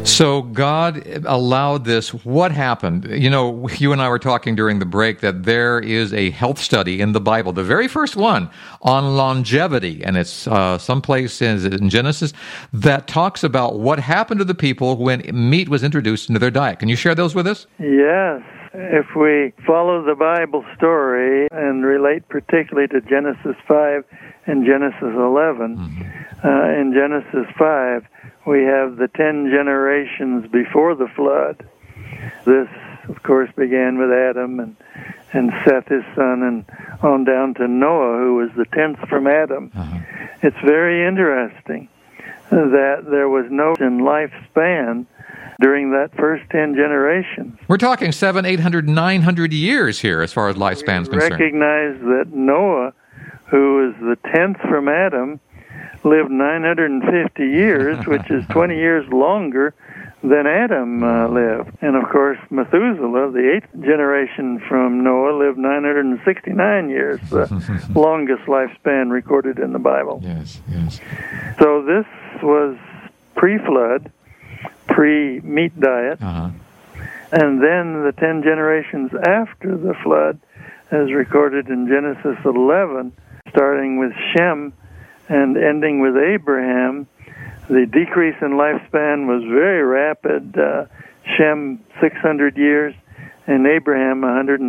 So God allowed this. What happened? You know, you and I were talking during the break that there is a health study in the Bible, the very first one, on longevity, and it's someplace in Genesis that talks about what happened to the people when meat was introduced into their diet. Can you share those with us? Yes. If we follow the Bible story and relate particularly to Genesis 5 and Genesis 11, in Genesis 5, we have the 10 generations before the flood. This, of course, began with Adam and Seth, his son, and on down to Noah, who was the 10th from Adam. It's very interesting that there was no lifespan during that first 10 generations. We're talking 700, 800, 900 years here as far as lifespan is concerned. Recognize that Noah, who was the 10th from Adam, lived 950 years, which is 20 years longer than Adam lived. And, of course, Methuselah, the 8th generation from Noah, lived 969 years, the longest lifespan recorded in the Bible. Yes, yes. So this was pre-flood, pre-meat diet. And then the 10 generations after the flood, as recorded in Genesis 11, starting with Shem and ending with Abraham, the decrease in lifespan was very rapid. Shem, 600 years, and Abraham,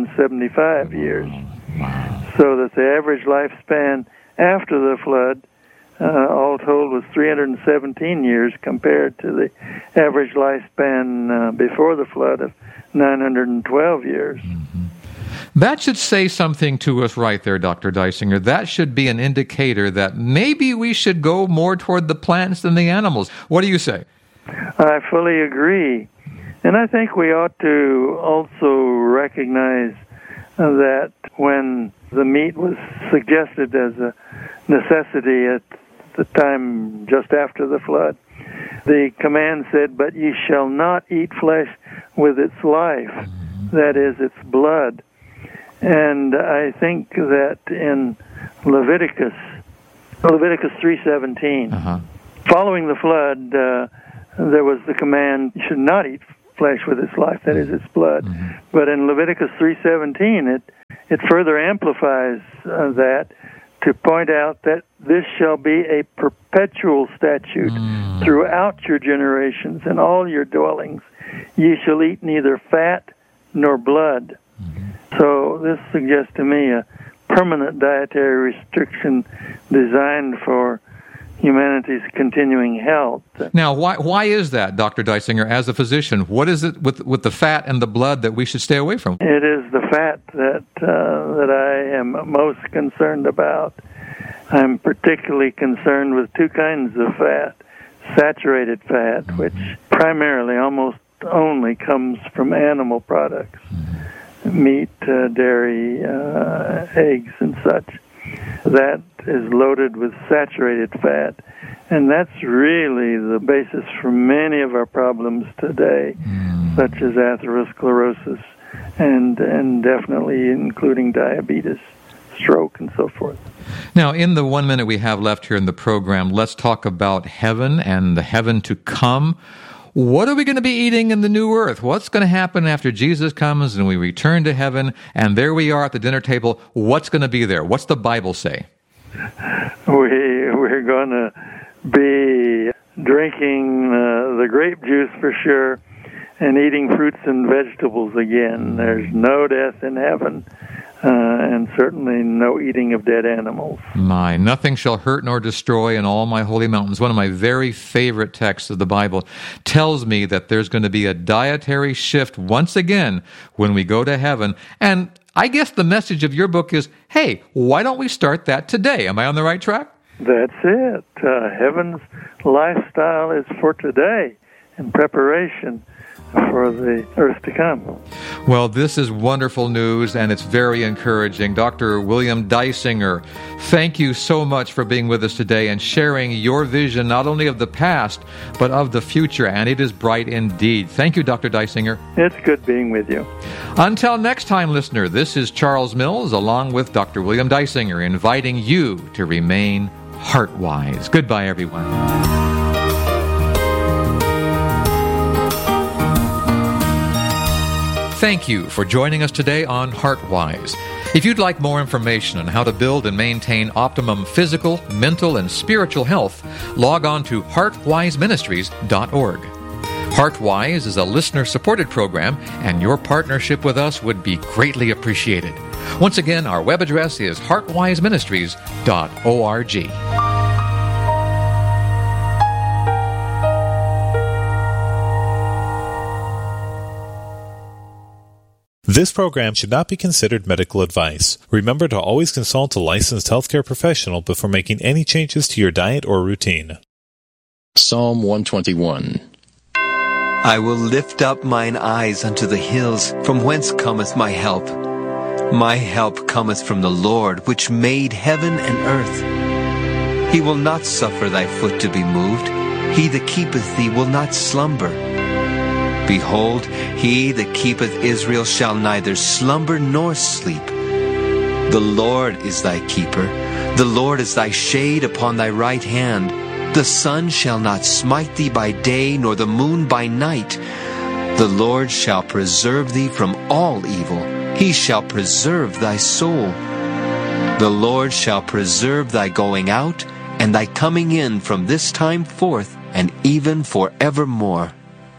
175 years. So that the average lifespan after the flood, all told, was 317 years compared to the average lifespan before the flood of 912 years. That should say something to us right there, Dr. Dysinger. That should be an indicator that maybe we should go more toward the plants than the animals. What do you say? I fully agree. And I think we ought to also recognize that when the meat was suggested as a necessity at the time just after the flood, the command said, "But ye shall not eat flesh with its life, that is, its blood." And I think that in Leviticus 3:17, following the flood, there was the command, "You should not eat flesh with its life, that is, its blood." But in Leviticus 3:17, it further amplifies that to point out that this shall be a perpetual statute throughout your generations and all your dwellings. Ye shall eat neither fat nor blood. So this suggests to me a permanent dietary restriction designed for humanity's continuing health. Now, why is that, Dr. Dysinger, as a physician? What is it with the fat and the blood that we should stay away from? It is the fat that I am most concerned about. I'm particularly concerned with two kinds of fat. Saturated fat, which primarily, almost only, comes from animal products. Meat, dairy, eggs, and such. That is loaded with saturated fat, and that's really the basis for many of our problems today, such as atherosclerosis and definitely including diabetes, stroke, and so forth. Now, in the 1 minute we have left here in the program, let's talk about heaven and the heaven to come. What are we going to be eating in the new earth? What's going to happen after Jesus comes and we return to heaven, and there we are at the dinner table? What's going to be there? What's the Bible say? We're going to be drinking the grape juice for sure and eating fruits and vegetables again. There's no death in heaven. And certainly no eating of dead animals. Nothing shall hurt nor destroy in all my holy mountains. One of my very favorite texts of the Bible tells me that there's going to be a dietary shift once again when we go to heaven. And I guess the message of your book is, hey, why don't we start that today? Am I on the right track? That's it. Heaven's lifestyle is for today in preparation for the earth to come. Well, this is wonderful news, and it's very encouraging. Dr. William Dysinger, thank you so much for being with us today and sharing your vision not only of the past, but of the future, and it is bright indeed. Thank you, Dr. Dysinger. It's good being with you. Until next time, listener, this is Charles Mills, along with Dr. William Dysinger, inviting you to remain heart-wise. Goodbye, everyone. Thank you for joining us today on HeartWise. If you'd like more information on how to build and maintain optimum physical, mental, and spiritual health, log on to heartwiseministries.org. HeartWise is a listener-supported program, and your partnership with us would be greatly appreciated. Once again, our web address is heartwiseministries.org. This program should not be considered medical advice. Remember to always consult a licensed healthcare professional before making any changes to your diet or routine. Psalm 121. I will lift up mine eyes unto the hills, from whence cometh my help. My help cometh from the Lord, which made heaven and earth. He will not suffer thy foot to be moved. He that keepeth thee will not slumber. Behold, he that keepeth Israel shall neither slumber nor sleep. The Lord is thy keeper. The Lord is thy shade upon thy right hand. The sun shall not smite thee by day, nor the moon by night. The Lord shall preserve thee from all evil. He shall preserve thy soul. The Lord shall preserve thy going out and thy coming in from this time forth and even forevermore.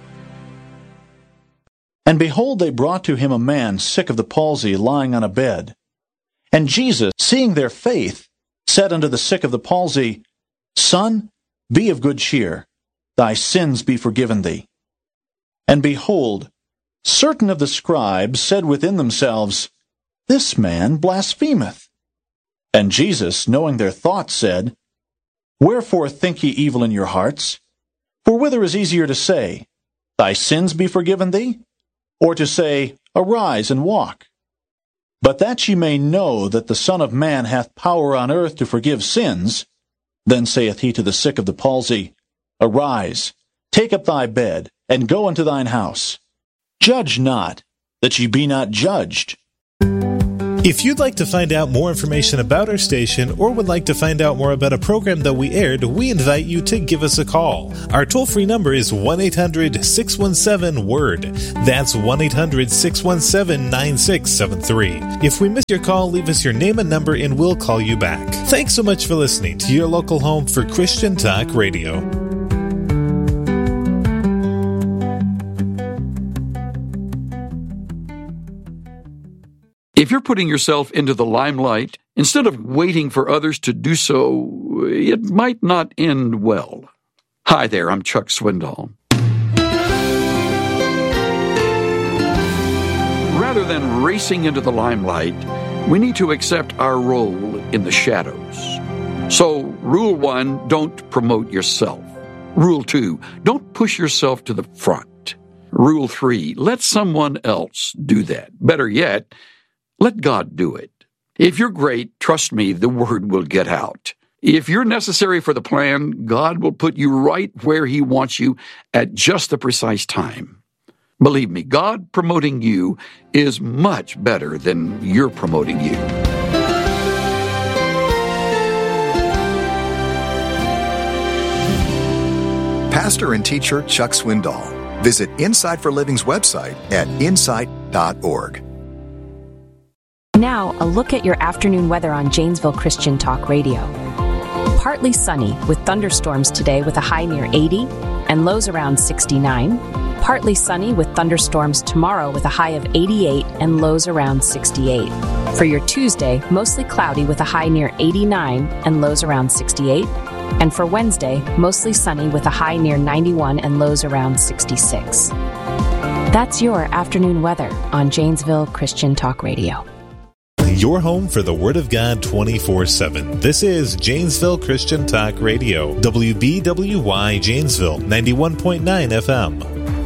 And behold, they brought to him a man sick of the palsy, lying on a bed. And Jesus, seeing their faith, said unto the sick of the palsy, Son, be of good cheer, thy sins be forgiven thee. And behold, certain of the scribes said within themselves, This man blasphemeth. And Jesus, knowing their thoughts, said, Wherefore think ye evil in your hearts? For whither is easier to say, Thy sins be forgiven thee? Or to say, Arise and walk? But that ye may know that the Son of Man hath power on earth to forgive sins, then saith he to the sick of the palsy, Arise, take up thy bed, and go unto thine house. Judge not, that ye be not judged. If you'd like to find out more information about our station or would like to find out more about a program that we aired, we invite you to give us a call. Our toll-free number is 1-800-617-WORD. That's 1-800-617-9673. If we miss your call, leave us your name and number and we'll call you back. Thanks so much for listening to your local home for Christian Talk Radio. If you're putting yourself into the limelight, instead of waiting for others to do so, it might not end well. Hi there, I'm Chuck Swindoll. Rather than racing into the limelight, we need to accept our role in the shadows. So, Rule 1, don't promote yourself. Rule 2, don't push yourself to the front. Rule 3, let someone else do that. Better yet, let God do it. If you're great, trust me, the word will get out. If you're necessary for the plan, God will put you right where He wants you at just the precise time. Believe me, God promoting you is much better than you're promoting you. Pastor and teacher Chuck Swindoll. Visit Insight for Living's website at insight.org. Now, a look at your afternoon weather on Janesville Christian Talk Radio. Partly sunny with thunderstorms today with a high near 80 and lows around 69. Partly sunny with thunderstorms tomorrow with a high of 88 and lows around 68. For your Tuesday, mostly cloudy with a high near 89 and lows around 68. And for Wednesday, mostly sunny with a high near 91 and lows around 66. That's your afternoon weather on Janesville Christian Talk Radio. Your home for the Word of God 24/7. This is Janesville Christian Talk Radio, WBWY Janesville, 91.9 FM.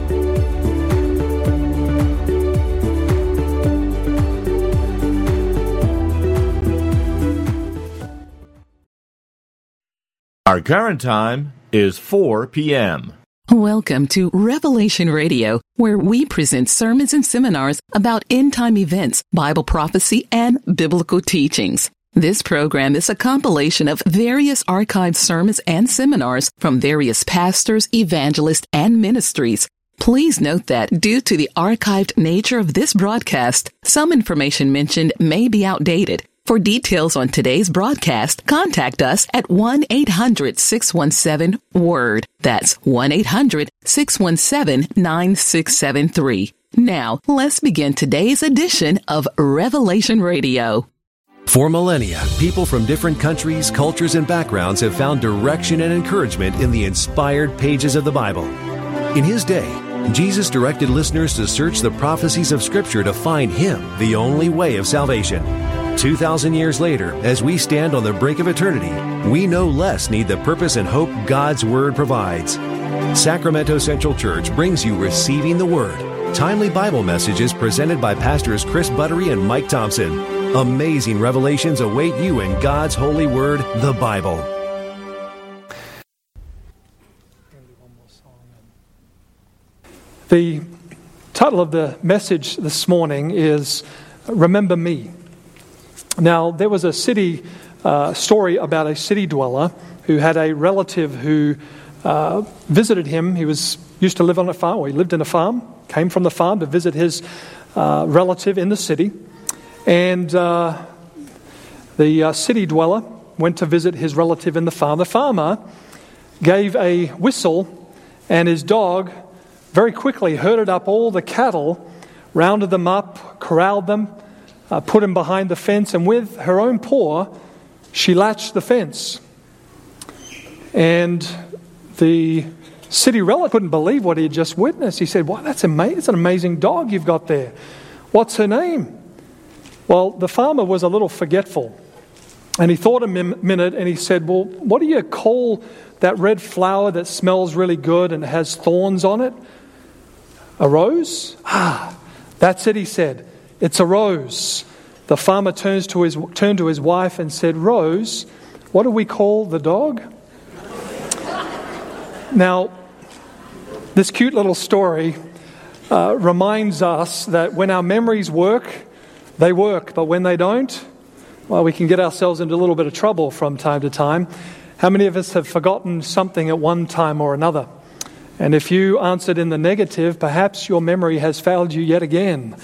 Our current time is 4 p.m. Welcome to Revelation Radio, where we present sermons and seminars about end-time events, Bible prophecy, and biblical teachings. This program is a compilation of various archived sermons and seminars from various pastors, evangelists, and ministries. Please note that due to the archived nature of this broadcast, some information mentioned may be outdated. For details on today's broadcast, contact us at 1-800-617-WORD. That's 1-800-617-9673. Now, let's begin today's edition of Revelation Radio. For millennia, people from different countries, cultures, and backgrounds have found direction and encouragement in the inspired pages of the Bible. In His day, Jesus directed listeners to search the prophecies of Scripture to find Him, the only way of salvation. 2,000 years later, as we stand on the brink of eternity, we no less need the purpose and hope God's Word provides. Sacramento Central Church brings you Receiving the Word, timely Bible messages presented by Pastors Chris Buttery and Mike Thompson. Amazing revelations await you in God's holy Word, the Bible. The title of the message this morning is Remember Me. Now, there was a story about a city dweller who had a relative who visited him. He used to live on a farm, or he lived in a farm, came from the farm to visit his relative in the city. And the city dweller went to visit his relative in the farm. The farmer gave a whistle, and his dog very quickly herded up all the cattle, rounded them up, corralled them, put them behind the fence, and with her own paw, she latched the fence. And the city relative couldn't believe what he had just witnessed. He said, "Wow, that's amazing! It's an amazing dog you've got there. What's her name?" Well, the farmer was a little forgetful, and he thought a minute, and he said, "Well, what do you call that red flower that smells really good and has thorns on it? A rose?" "Ah, that's it," he said. "It's a rose." The farmer turned to his wife and said, "Rose, what do we call the dog?" Now, this cute little story reminds us that when our memories work, they work, but when they don't, well, we can get ourselves into a little bit of trouble from time to time. How many of us have forgotten something at one time or another? And if you answered in the negative, perhaps your memory has failed you yet again.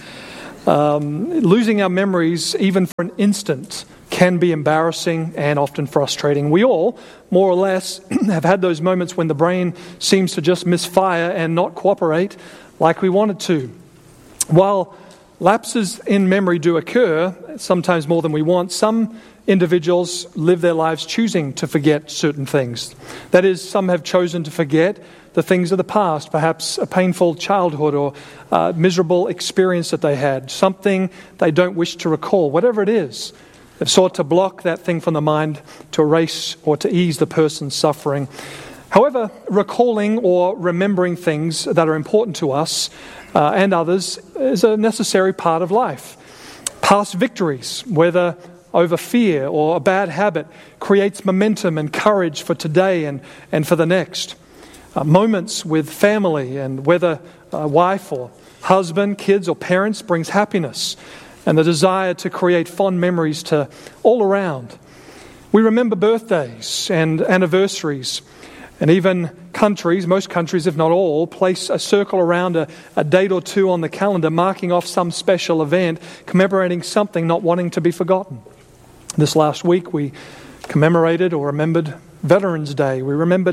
Losing our memories, even for an instant, can be embarrassing and often frustrating. We all, more or less, have had those moments when the brain seems to just misfire and not cooperate like we want it to. While lapses in memory do occur, sometimes more than we want, some individuals live their lives choosing to forget certain things. That is, some have chosen to forget the things of the past, perhaps a painful childhood or miserable experience that they had, something they don't wish to recall, whatever it is. They've sought to block that thing from the mind, to erase or to ease the person's suffering. However, recalling or remembering things that are important to us and others is a necessary part of life. Past victories, whether over fear or a bad habit, creates momentum and courage for today and for the next. Moments with family, and whether a wife or husband, kids or parents, brings happiness and the desire to create fond memories to all around. We remember birthdays and anniversaries, and even countries, most countries if not all, place a circle around a date or two on the calendar, marking off some special event, commemorating something not wanting to be forgotten. This last week we commemorated or remembered Veterans Day. We remembered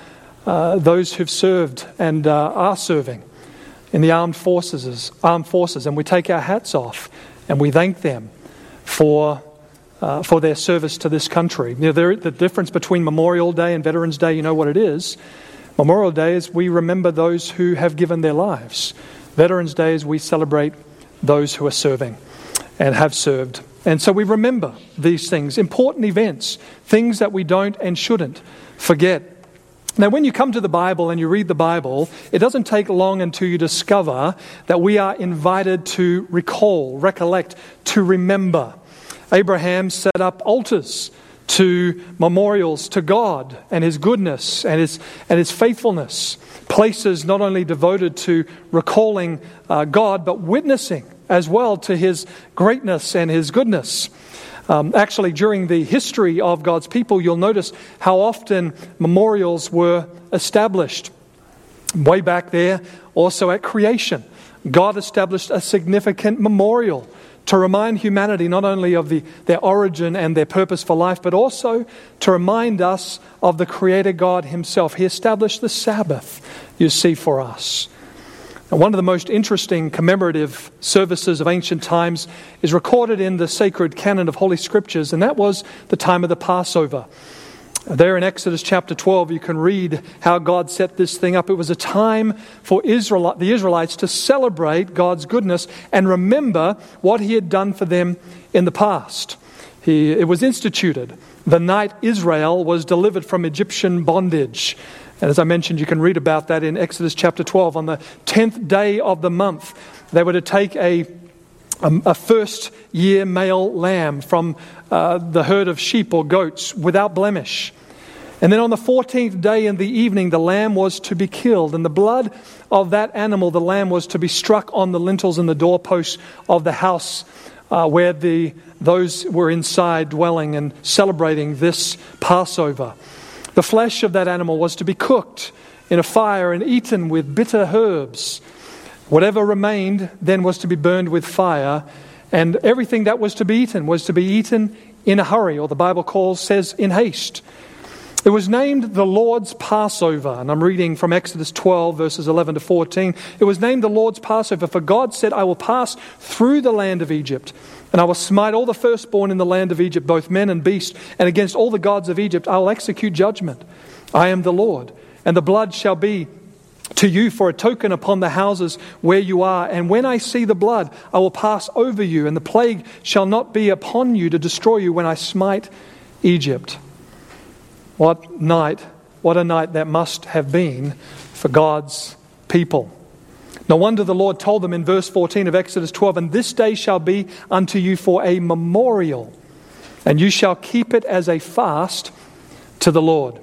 those who've served and are serving in the armed forces, and we take our hats off and we thank them for their service to this country. You know, the difference between Memorial Day and Veterans Day, you know what it is. Memorial Day is we remember those who have given their lives. Veterans Day is we celebrate those who are serving and have served. And so we remember these things, important events, things that we don't and shouldn't forget. Now, when you come to the Bible and you read the Bible, it doesn't take long until you discover that we are invited to recall, recollect, to remember. Abraham set up altars to memorials to God and His goodness and His faithfulness. Places not only devoted to recalling God, but witnessing as well to His greatness and His goodness. Actually, during the history of God's people, you'll notice how often memorials were established. Way back there, also at creation, God established a significant memorial to remind humanity not only of their origin and their purpose for life, but also to remind us of the Creator God Himself. He established the Sabbath, you see, for us. And one of the most interesting commemorative services of ancient times is recorded in the sacred canon of Holy Scriptures, and that was the time of the Passover. There in Exodus chapter 12, you can read how God set this thing up. It was a time for the Israelites to celebrate God's goodness and remember what He had done for them in the past. It was instituted the night Israel was delivered from Egyptian bondage. And as I mentioned, you can read about that in Exodus chapter 12. On the 10th day of the month, they were to take a first-year male lamb from the herd of sheep or goats without blemish. And then on the 14th day in the evening, the lamb was to be killed. And the blood of that animal, the lamb, was to be struck on the lintels and the doorposts of the house where those were inside dwelling and celebrating this Passover. The flesh of that animal was to be cooked in a fire and eaten with bitter herbs. Whatever remained then was to be burned with fire, and everything that was to be eaten in a hurry, or the Bible says in haste. It was named the Lord's Passover, and I'm reading from Exodus 12, verses 11 to 14. It was named the Lord's Passover, for God said, I will pass through the land of Egypt, and I will smite all the firstborn in the land of Egypt, both men and beast, and against all the gods of Egypt I will execute judgment. I am the Lord, and the blood shall be to you for a token upon the houses where you are. And when I see the blood, I will pass over you, and the plague shall not be upon you to destroy you when I smite Egypt. What a night that must have been for God's people. No wonder the Lord told them in verse 14 of Exodus 12, and this day shall be unto you for a memorial, and you shall keep it as a fast to the Lord.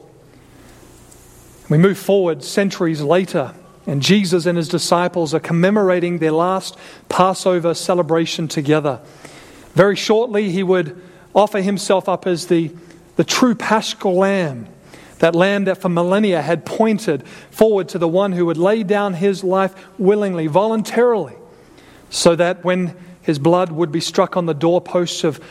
We move forward centuries later, and Jesus and His disciples are commemorating their last Passover celebration together. Very shortly, He would offer Himself up as the true Paschal Lamb, that Lamb that for millennia had pointed forward to the one who would lay down His life willingly, voluntarily, so that when His blood would be struck on the doorposts of